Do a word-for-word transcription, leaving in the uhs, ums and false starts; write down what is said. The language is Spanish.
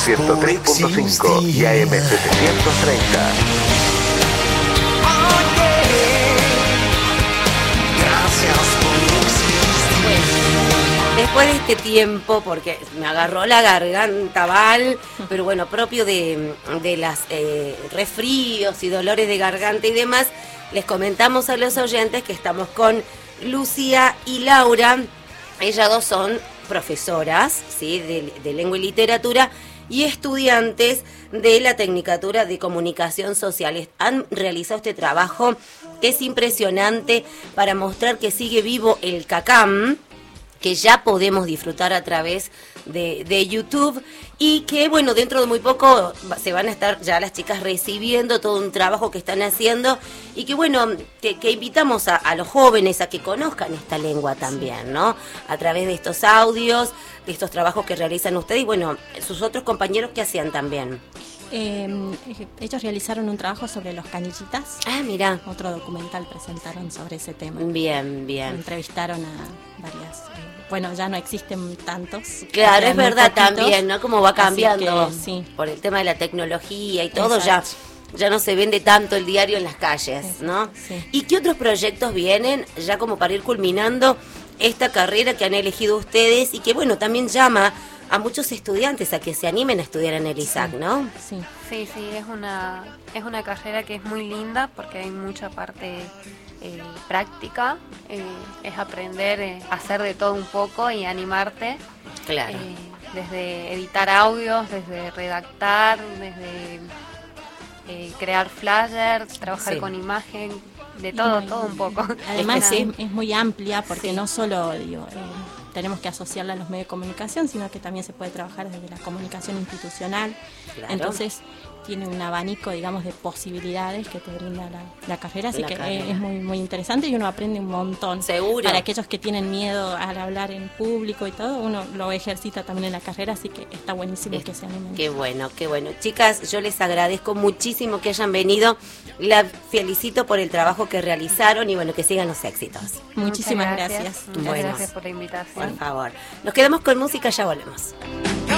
ciento tres punto cinco y A M setecientos treinta. Después de este tiempo, porque me agarró la garganta mal, pero bueno, propio de, de las eh, resfríos y dolores de garganta y demás, les comentamos a los oyentes que estamos con Lucía y Laura. Ellas dos son profesoras, ¿sí?, de, de lengua y literatura y estudiantes de la Tecnicatura de Comunicación Social. Han realizado este trabajo que es impresionante para mostrar que sigue vivo el CACAM, que ya podemos disfrutar a través de, de YouTube y que, bueno, dentro de muy poco se van a estar ya las chicas recibiendo todo un trabajo que están haciendo y que, bueno, que, que invitamos a, a los jóvenes a que conozcan esta lengua también, ¿no? A través de estos audios, de estos trabajos que realizan ustedes y, bueno, sus otros compañeros que hacían también. Eh, ellos realizaron un trabajo sobre los canillitas. Ah, mira. Otro documental presentaron sobre ese tema. Bien, bien. Entrevistaron a varias... Eh, bueno, ya no existen tantos. Claro, es verdad también, ¿no? Cómo va cambiando que, sí. por el tema de la tecnología y todo. Exacto. ya ya no se vende tanto el diario en las calles, Exacto, ¿no? sí. ¿Y qué otros proyectos vienen ya como para ir culminando esta carrera que han elegido ustedes y que, bueno, también llama a muchos estudiantes a que se animen a estudiar en el ISAC, ¿no? Sí, sí, sí, es una, es una carrera que es muy linda porque hay mucha parte eh, práctica, eh, es aprender eh, a hacer de todo un poco y animarte. Claro. Eh, desde editar audios, desde redactar, desde eh, crear flyers, trabajar Sí. con imagen, de todo, Y, todo un poco. Además Es que es, es muy amplia porque Sí. no solo digo, eh, tenemos que asociarla a los medios de comunicación, sino que también se puede trabajar desde la comunicación institucional. Claro. Entonces tiene un abanico, digamos, de posibilidades que te brinda la, la carrera, así La que carrera. eh, es muy muy interesante y uno aprende un montón. Seguro. Para aquellos que tienen miedo al hablar en público y todo, uno lo ejercita también en la carrera, así que está buenísimo Es- que se animen. Qué bueno, qué bueno. Chicas, yo les agradezco muchísimo que hayan venido. La felicito por el trabajo que realizaron y, bueno, que sigan los éxitos. Muchísimas Muchas gracias. Muchas Bueno. gracias por la invitación. Por favor. Nos quedamos con música, ya volvemos.